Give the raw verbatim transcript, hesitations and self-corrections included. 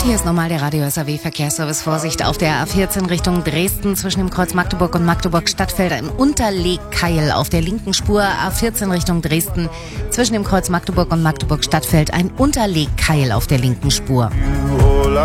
Hier ist nochmal der Radio S A W-Verkehrsservice. Vorsicht auf der A vierzehn Richtung Dresden zwischen dem Kreuz Magdeburg und Magdeburg-Stadtfeld im Unterlegkeil auf der linken Spur. A vierzehn Richtung Dresden zwischen dem Kreuz Magdeburg und Magdeburg-Stadtfeld ein Unterlegkeil auf der linken Spur.